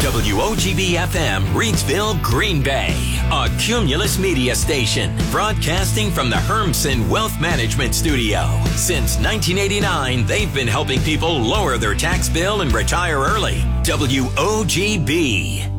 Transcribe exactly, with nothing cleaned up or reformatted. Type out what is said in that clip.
W O G B F M, Reidsville, Green Bay, a Cumulus Media station, broadcasting from the Hermson Wealth Management Studio. Since nineteen eighty-nine, they've been helping people lower their tax bill and retire early. W O G B.